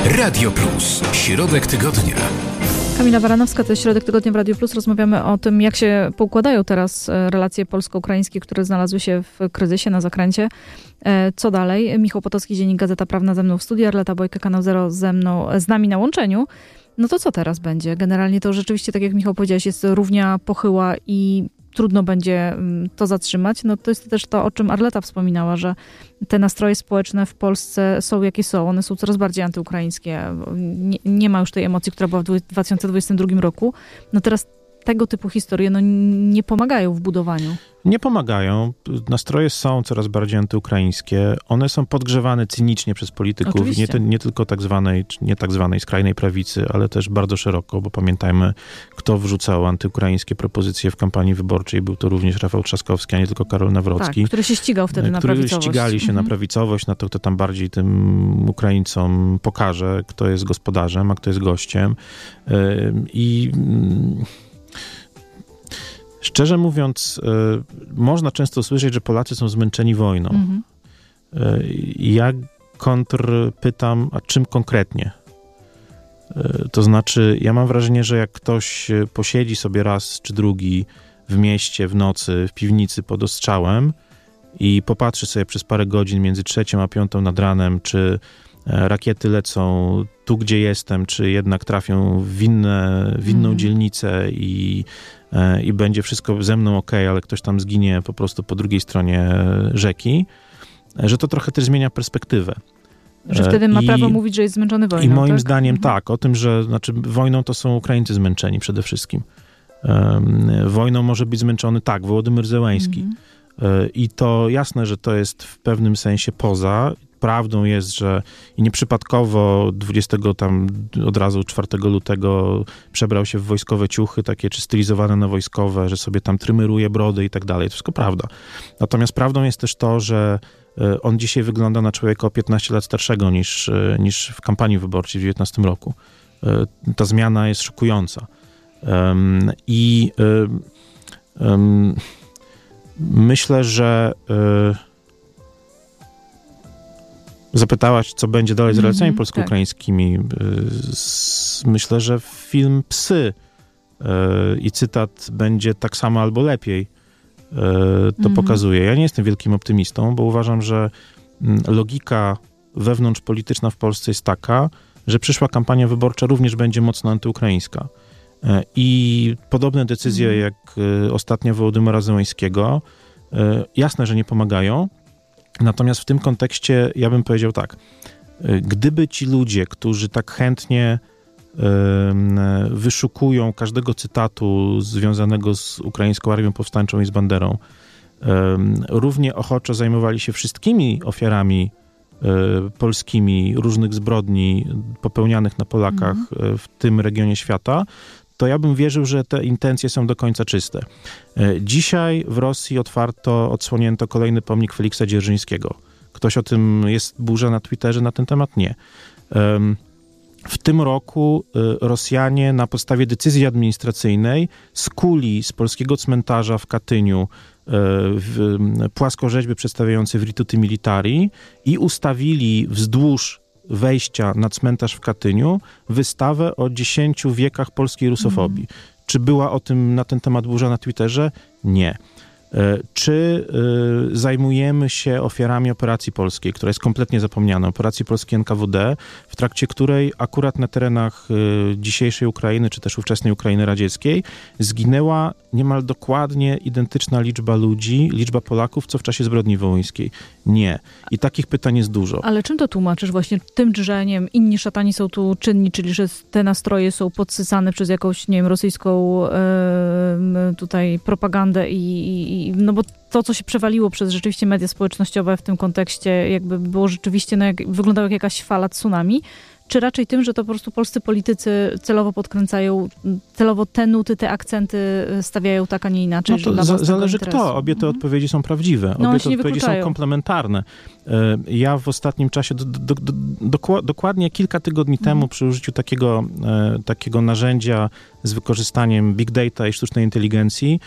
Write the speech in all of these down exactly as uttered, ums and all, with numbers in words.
Radio Plus. Środek tygodnia. Kamila Baranowska, to jest Środek Tygodnia w Radio Plus. Rozmawiamy o tym, jak się poukładają teraz relacje polsko-ukraińskie, które znalazły się w kryzysie, na zakręcie. Co dalej? Michał Potocki, Dziennik Gazeta Prawna ze mną w studiu, Arleta Bojka, Kanał Zero ze mną, z nami na łączeniu. No to co teraz będzie? Generalnie to rzeczywiście, tak jak Michał powiedziałeś, jest równia pochyła i trudno będzie to zatrzymać. No to jest też to, o czym Arleta wspominała, że te nastroje społeczne w Polsce są jakie są. One są coraz bardziej antyukraińskie. Nie, nie ma już tej emocji, która była w dwa tysiące dwudziestym drugim roku. No teraz tego typu historie no, nie pomagają w budowaniu. Nie pomagają. Nastroje są coraz bardziej antyukraińskie. One są podgrzewane cynicznie przez polityków. Nie, te, nie tylko tak zwanej, nie tak zwanej skrajnej prawicy, ale też bardzo szeroko, bo pamiętajmy, kto wrzucał antyukraińskie propozycje w kampanii wyborczej. Był to również Rafał Trzaskowski, a nie tylko Karol Nawrocki. Tak, który się ścigał wtedy na prawicowość. Którzy ścigali się mhm. na prawicowość, na to, kto tam bardziej tym Ukraińcom pokaże, kto jest gospodarzem, a kto jest gościem. I... Szczerze mówiąc, y, można często słyszeć, że Polacy są zmęczeni wojną. Mhm. Y, ja kontrpytam, a czym konkretnie? Y, to znaczy, ja mam wrażenie, że jak ktoś posiedzi sobie raz czy drugi w mieście, w nocy, w piwnicy pod ostrzałem i popatrzy sobie przez parę godzin między trzecią a piątą nad ranem, czy rakiety lecą tu, gdzie jestem, czy jednak trafią w, inne, w inną mm. dzielnicę i, i będzie wszystko ze mną okej, ale ktoś tam zginie po prostu po drugiej stronie rzeki, że to trochę też zmienia perspektywę. Że wtedy ma I, prawo mówić, że jest zmęczony wojną, I moim tak? zdaniem mhm. tak, o tym, że znaczy wojną to są Ukraińcy zmęczeni przede wszystkim. Um, wojną może być zmęczony, tak, Wołodymyr Zełenski. Mhm. I to jasne, że to jest w pewnym sensie poza. Prawdą jest, że i nieprzypadkowo dwudziestego tam od razu czwartego lutego przebrał się w wojskowe ciuchy, takie czy stylizowane na wojskowe, że sobie tam trymeruje brody i tak dalej. To wszystko prawda. Natomiast prawdą jest też to, że on dzisiaj wygląda na człowieka o piętnaście lat starszego niż, niż w kampanii wyborczej w dziewiętnastym roku. Ta zmiana jest szokująca. I myślę, że zapytałaś, co będzie dalej z relacjami mm-hmm, polsko-ukraińskimi. Tak. Myślę, że film Psy i cytat będzie tak samo albo lepiej to mm-hmm. pokazuje. Ja nie jestem wielkim optymistą, bo uważam, że logika wewnątrzpolityczna w Polsce jest taka, że przyszła kampania wyborcza również będzie mocno antyukraińska. I podobne decyzje mm-hmm. jak ostatnia Wołodymyra Zełenskiego jasne, że nie pomagają. Natomiast w tym kontekście ja bym powiedział tak, gdyby ci ludzie, którzy tak chętnie y, wyszukują każdego cytatu związanego z ukraińską armią powstańczą i z Banderą, y, równie ochoczo zajmowali się wszystkimi ofiarami y, polskimi różnych zbrodni popełnianych na Polakach mm. y, w tym regionie świata, to ja bym wierzył, że te intencje są do końca czyste. Dzisiaj w Rosji otwarto, odsłonięto kolejny pomnik Feliksa Dzierżyńskiego. Ktoś o tym, jest burza na Twitterze na ten temat? Nie. W tym roku Rosjanie na podstawie decyzji administracyjnej skuli z polskiego cmentarza w Katyniu płaskorzeźby przedstawiające Virtuti Militari i ustawili wzdłuż wejścia na cmentarz w Katyniu wystawę o dziesięciu wiekach polskiej rusofobii. Mm. Czy była o tym na ten temat burza na Twitterze? Nie. Czy y, zajmujemy się ofiarami operacji polskiej, która jest kompletnie zapomniana, operacji polskiej N K W D, w trakcie której akurat na terenach y, dzisiejszej Ukrainy, czy też ówczesnej Ukrainy radzieckiej, zginęła niemal dokładnie identyczna liczba ludzi, liczba Polaków, co w czasie zbrodni wołyńskiej? Nie. I takich pytań jest dużo. Ale czym to tłumaczysz? Właśnie tym, że nie wiem, inni szatani są tu czynni, czyli że te nastroje są podsycane przez jakąś, nie wiem, rosyjską y, tutaj propagandę i, i no bo to, co się przewaliło przez rzeczywiście media społecznościowe w tym kontekście, jakby było rzeczywiście, no jak, wyglądało jak jakaś fala tsunami, czy raczej tym, że to po prostu polscy politycy celowo podkręcają, celowo te nuty, te akcenty stawiają tak, a nie inaczej? No to za, zależy interesu. Kto. Obie te mhm. odpowiedzi są prawdziwe. Obie no, te odpowiedzi są komplementarne. Ja w ostatnim czasie, do, do, do, do, dokładnie kilka tygodni mhm. temu przy użyciu takiego, takiego narzędzia z wykorzystaniem big data i sztucznej inteligencji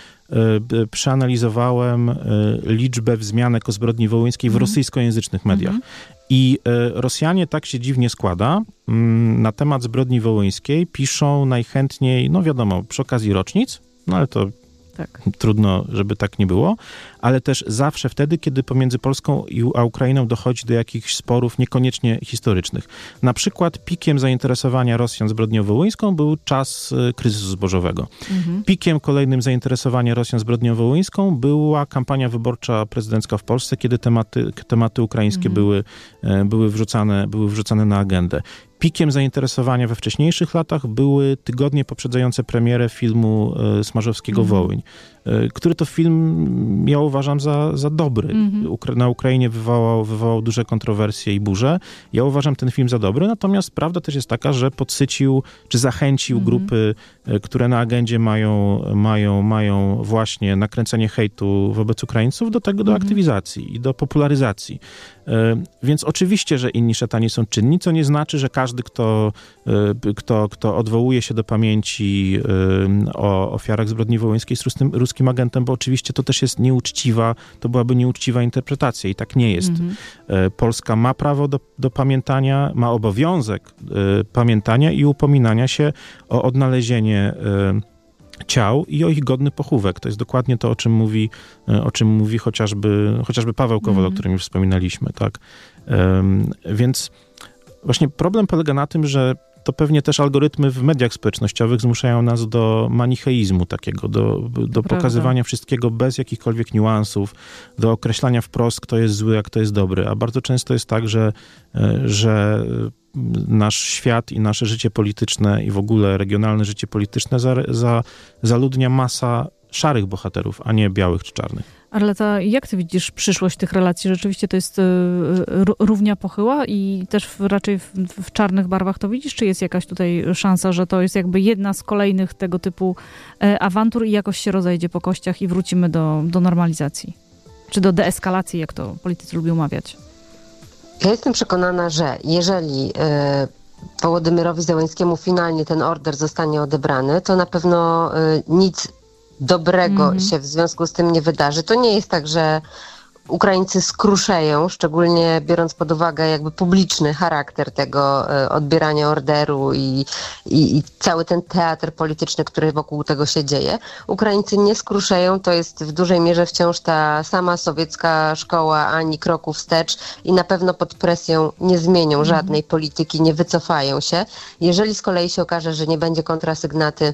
przeanalizowałem liczbę wzmianek o zbrodni wołyńskiej w mhm. rosyjskojęzycznych mediach. Mhm. I Rosjanie, tak się dziwnie składa, na temat zbrodni wołyńskiej piszą najchętniej, no wiadomo, przy okazji rocznic, no ale to tak. Trudno, żeby tak nie było, ale też zawsze wtedy, kiedy pomiędzy Polską a Ukrainą dochodzi do jakichś sporów niekoniecznie historycznych. Na przykład pikiem zainteresowania Rosjan zbrodnią wołyńską był czas kryzysu zbożowego. Mhm. Pikiem kolejnym zainteresowania Rosjan zbrodnią wołyńską była kampania wyborcza prezydencka w Polsce, kiedy tematy, tematy ukraińskie mhm. były, były, wrzucane, były wrzucane na agendę. Pikiem zainteresowania we wcześniejszych latach były tygodnie poprzedzające premierę filmu e, Smarzowskiego mm. Wołyń, e, który to film ja uważam za, za dobry. Mm-hmm. Ukra- na Ukrainie wywołał, wywołał duże kontrowersje i burze. Ja uważam ten film za dobry, natomiast prawda też jest taka, że podsycił, czy zachęcił mm-hmm. grupy, e, które na agendzie mają, mają, mają właśnie nakręcenie hejtu wobec Ukraińców do tego, do mm-hmm. aktywizacji i do popularyzacji. E, więc oczywiście, że inni szatani są czynni, co nie znaczy, że każdy Każdy, kto, kto, kto odwołuje się do pamięci o ofiarach zbrodni wołyńskiej z ruskim, ruskim agentem, bo oczywiście to też jest nieuczciwa, to byłaby nieuczciwa interpretacja i tak nie jest. Mm-hmm. Polska ma prawo do, do pamiętania, ma obowiązek pamiętania i upominania się o odnalezienie ciał i o ich godny pochówek. To jest dokładnie to, o czym mówi, o czym mówi chociażby, chociażby Paweł Kowal, mm-hmm. o którym już wspominaliśmy, tak? Um, więc właśnie problem polega na tym, że to pewnie też algorytmy w mediach społecznościowych zmuszają nas do manicheizmu takiego, do, do pokazywania wszystkiego bez jakichkolwiek niuansów, do określania wprost, kto jest zły, a kto jest dobry. A bardzo często jest tak, że, że nasz świat i nasze życie polityczne i w ogóle regionalne życie polityczne za, za, zaludnia masa szarych bohaterów, a nie białych czy czarnych. Arleta, jak ty widzisz przyszłość tych relacji? Rzeczywiście to jest równia pochyła i też w, raczej w, w czarnych barwach to widzisz? Czy jest jakaś tutaj szansa, że to jest jakby jedna z kolejnych tego typu awantur i jakoś się rozejdzie po kościach i wrócimy do, do normalizacji? Czy do deeskalacji, jak to politycy lubią mawiać? Ja jestem przekonana, że jeżeli y, Wołodymyrowi Zełenskiemu finalnie ten order zostanie odebrany, to na pewno y, nic dobrego mm. się w związku z tym nie wydarzy. To nie jest tak, że Ukraińcy skruszeją, szczególnie biorąc pod uwagę jakby publiczny charakter tego y, odbierania orderu i, i, i cały ten teatr polityczny, który wokół tego się dzieje. Ukraińcy nie skruszeją, to jest w dużej mierze wciąż ta sama sowiecka szkoła, ani kroku wstecz i na pewno pod presją nie zmienią mm. żadnej polityki, nie wycofają się. Jeżeli z kolei się okaże, że nie będzie kontrasygnaty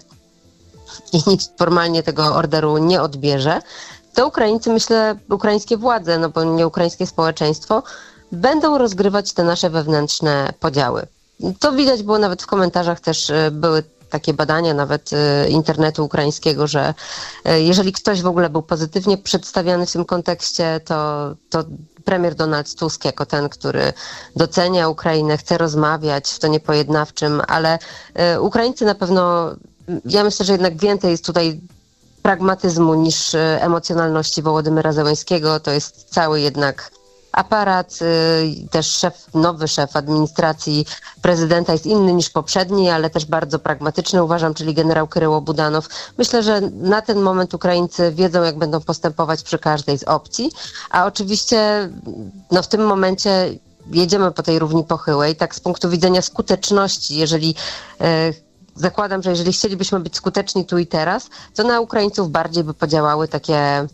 i nikt formalnie tego orderu nie odbierze, to Ukraińcy, myślę, ukraińskie władze, no bo nie ukraińskie społeczeństwo, będą rozgrywać te nasze wewnętrzne podziały. To widać było nawet w komentarzach, też były takie badania nawet internetu ukraińskiego, że jeżeli ktoś w ogóle był pozytywnie przedstawiany w tym kontekście, to, to premier Donald Tusk jako ten, który docenia Ukrainę, chce rozmawiać w tonie pojednawczym, ale Ukraińcy na pewno, ja myślę, że jednak więcej jest tutaj pragmatyzmu niż emocjonalności Wołodymyra Zełenskiego. To jest cały jednak aparat, też szef, nowy szef administracji prezydenta jest inny niż poprzedni, ale też bardzo pragmatyczny, uważam, czyli generał Kyryło Budanow. Myślę, że na ten moment Ukraińcy wiedzą, jak będą postępować przy każdej z opcji, a oczywiście no, w tym momencie jedziemy po tej równi pochyłej, tak z punktu widzenia skuteczności, jeżeli e, zakładam, że jeżeli chcielibyśmy być skuteczni tu i teraz, to na Ukraińców bardziej by podziałały takie,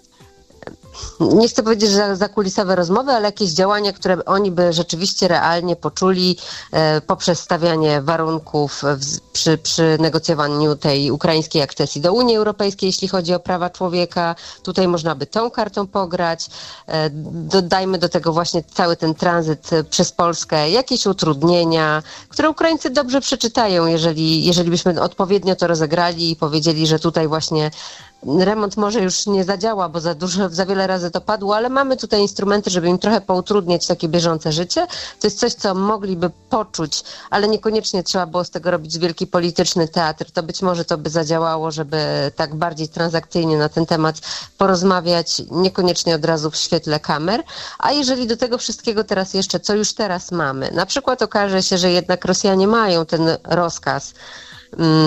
nie chcę powiedzieć, że zakulisowe rozmowy, ale jakieś działania, które oni by rzeczywiście realnie poczuli e, poprzez stawianie warunków w, przy, przy negocjowaniu tej ukraińskiej akcesji do Unii Europejskiej, jeśli chodzi o prawa człowieka. Tutaj można by tą kartą pograć. E, dodajmy do tego właśnie cały ten tranzyt przez Polskę, jakieś utrudnienia, które Ukraińcy dobrze przeczytają, jeżeli, jeżeli byśmy odpowiednio to rozegrali i powiedzieli, że tutaj właśnie remont może już nie zadziała, bo za dużo, za wiele razy to padło, ale mamy tutaj instrumenty, żeby im trochę poutrudniać takie bieżące życie. To jest coś, co mogliby poczuć, ale niekoniecznie trzeba było z tego robić wielki polityczny teatr. To być może to by zadziałało, żeby tak bardziej transakcyjnie na ten temat porozmawiać, niekoniecznie od razu w świetle kamer. A jeżeli do tego wszystkiego teraz jeszcze, co już teraz mamy, na przykład okaże się, że jednak Rosjanie mają ten rozkaz, um,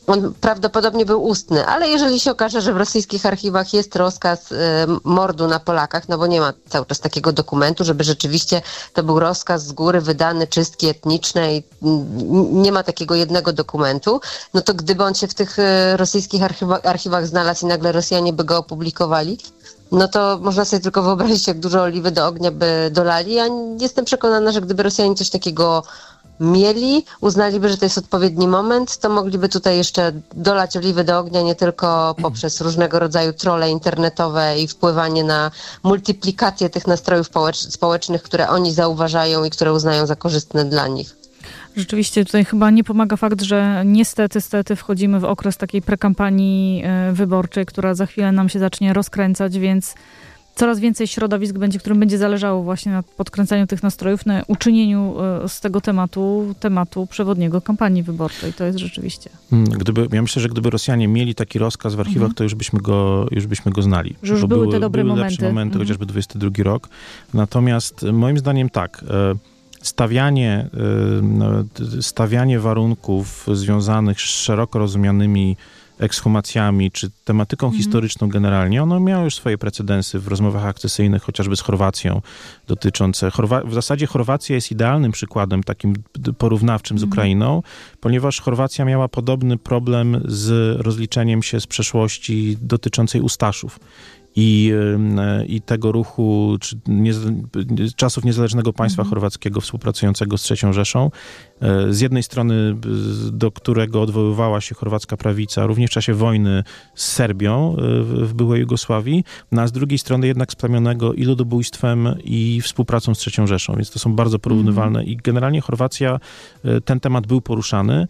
on prawdopodobnie był ustny, ale jeżeli się okaże, że w rosyjskich archiwach jest rozkaz y, mordu na Polakach, no bo nie ma cały czas takiego dokumentu, żeby rzeczywiście to był rozkaz z góry wydany, czystki etnicznej, nie ma takiego jednego dokumentu, no to gdyby on się w tych y, rosyjskich archiwa- archiwach znalazł i nagle Rosjanie by go opublikowali, no to można sobie tylko wyobrazić, jak dużo oliwy do ognia by dolali. Ja jestem przekonana, że gdyby Rosjanie coś takiego mieli, uznaliby, że to jest odpowiedni moment, to mogliby tutaj jeszcze dolać oliwy do ognia nie tylko poprzez różnego rodzaju trolle internetowe i wpływanie na multiplikację tych nastrojów społecz- społecznych, które oni zauważają i które uznają za korzystne dla nich. Rzeczywiście tutaj chyba nie pomaga fakt, że niestety, stety wchodzimy w okres takiej prekampanii wyborczej, która za chwilę nam się zacznie rozkręcać, więc coraz więcej środowisk będzie, którym będzie zależało właśnie na podkręcaniu tych nastrojów, na uczynieniu z tego tematu tematu przewodniego kampanii wyborczej. To jest rzeczywiście. Gdyby, ja myślę, że gdyby Rosjanie mieli taki rozkaz w archiwach, mhm. to już byśmy go, już byśmy go znali. Że już były, były te dobre były momenty. lepsze momenty, mhm. chociażby dwudziesty drugi rok. Natomiast moim zdaniem tak, stawianie, stawianie warunków związanych z szeroko rozumianymi ekshumacjami, czy tematyką mm. historyczną generalnie, ono miało już swoje precedensy w rozmowach akcesyjnych, chociażby z Chorwacją, dotyczące... Chorwa- w zasadzie Chorwacja jest idealnym przykładem takim porównawczym z mm. Ukrainą, ponieważ Chorwacja miała podobny problem z rozliczeniem się z przeszłości dotyczącej Ustaszów. I, i tego ruchu czy nie, czasów niezależnego państwa mhm. chorwackiego współpracującego z trzecią Rzeszą. Z jednej strony, do którego odwoływała się chorwacka prawica, również w czasie wojny z Serbią w byłej Jugosławii, no a z drugiej strony jednak splamionego i ludobójstwem, i współpracą z trzecią Rzeszą, więc to są bardzo porównywalne. Mhm. I generalnie Chorwacja, ten temat był poruszany.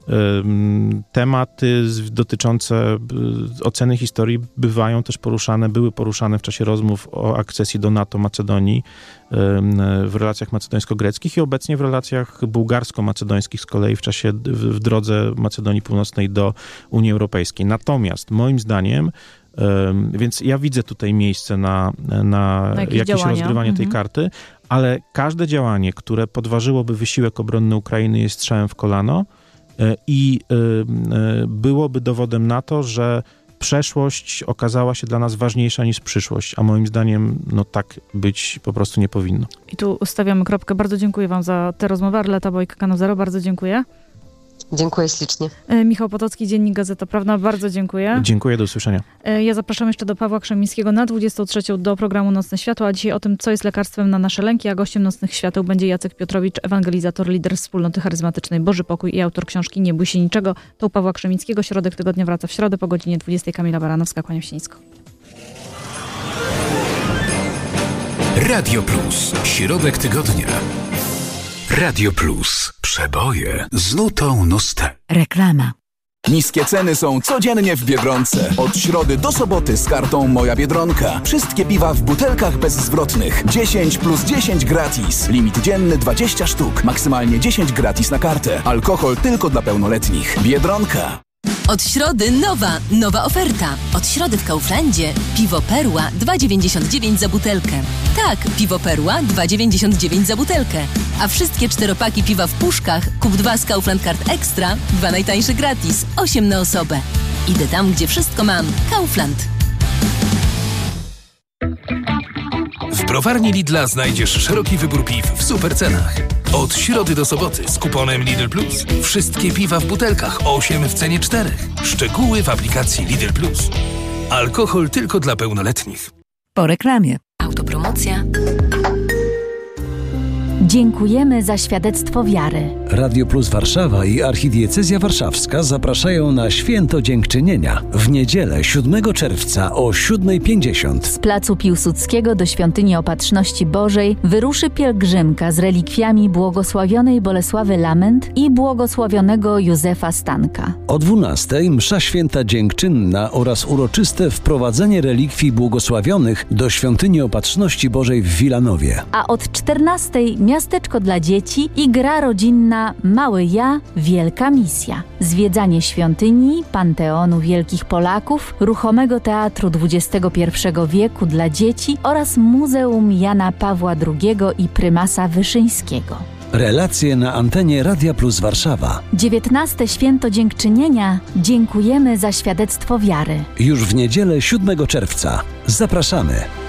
Tematy dotyczące oceny historii bywają też poruszane, były poruszane w czasie rozmów o akcesji do NATO Macedonii w relacjach macedońsko-greckich i obecnie w relacjach bułgarsko-macedońskich z kolei w czasie, w, w drodze Macedonii Północnej do Unii Europejskiej. Natomiast moim zdaniem, więc ja widzę tutaj miejsce na, na, na jakieś, jakieś rozgrywanie mhm. tej karty, ale każde działanie, które podważyłoby wysiłek obronny Ukrainy, jest strzałem w kolano i byłoby dowodem na to, że przeszłość okazała się dla nas ważniejsza niż przyszłość, a moim zdaniem no tak być po prostu nie powinno. I tu stawiamy kropkę. Bardzo dziękuję wam za tę rozmowę. Arleta Bojk, Kanał Zero, bardzo dziękuję. Dziękuję ślicznie. Michał Potocki, Dziennik Gazeta Prawna, bardzo dziękuję. Dziękuję, do usłyszenia. Ja zapraszam jeszcze do Pawła Krzemińskiego na dwudziestą trzecią do programu Nocne Światło, a dzisiaj o tym, co jest lekarstwem na nasze lęki, a gościem Nocnych Świateł będzie Jacek Piotrowicz, ewangelizator, lider wspólnoty charyzmatycznej Boży Pokój i autor książki Nie bój się niczego. To u Pawła Krzemińskiego. Środek tygodnia wraca w środę po godzinie dwudziestej. Kamila Baranowska, kłaniam się nisko. Radio Plus. Środek tygodnia. Radio Plus. Przeboje z nutą nostalgii. Reklama. Niskie ceny są codziennie w Biedronce. Od środy do soboty z kartą Moja Biedronka. Wszystkie piwa w butelkach bezzwrotnych. dziesięć plus dziesięć gratis. Limit dzienny dwadzieścia sztuk. Maksymalnie dziesięć gratis na kartę. Alkohol tylko dla pełnoletnich. Biedronka. Od środy nowa, nowa oferta. Od środy w Kauflandzie piwo Perła dwa dziewięćdziesiąt dziewięć za butelkę. Tak, piwo Perła dwa dziewięćdziesiąt dziewięć za butelkę. A wszystkie czteropaki piwa w puszkach kup dwa z Kaufland Card Extra, dwa najtańsze gratis, osiem na osobę. Idę tam, gdzie wszystko mam. Kaufland. W browarni Lidla znajdziesz szeroki wybór piw w super cenach. Od środy do soboty z kuponem Lidl Plus. Wszystkie piwa w butelkach, osiem w cenie czterech. Szczegóły w aplikacji Lidl Plus. Alkohol tylko dla pełnoletnich. Po reklamie. Autopromocja. Dziękujemy za świadectwo wiary. Radio Plus Warszawa i Archidiecezja Warszawska zapraszają na Święto Dziękczynienia w niedzielę siódmego czerwca o siódma pięćdziesiąt. Z placu Piłsudskiego do Świątyni Opatrzności Bożej wyruszy pielgrzymka z relikwiami błogosławionej Bolesławy Lament i błogosławionego Józefa Stanka. O dwunastej msza święta dziękczynna oraz uroczyste wprowadzenie relikwii błogosławionych do Świątyni Opatrzności Bożej w Wilanowie. A od czternastej miasteczko dla dzieci i gra rodzinna Mały Ja, Wielka Misja. Zwiedzanie świątyni, Panteonu Wielkich Polaków, ruchomego teatru dwudziestego pierwszego wieku dla dzieci oraz Muzeum Jana Pawła drugiego i Prymasa Wyszyńskiego. Relacje na antenie Radia Plus Warszawa. dziewiętnaste Święto Dziękczynienia. Dziękujemy za świadectwo wiary. Już w niedzielę siódmego czerwca. Zapraszamy.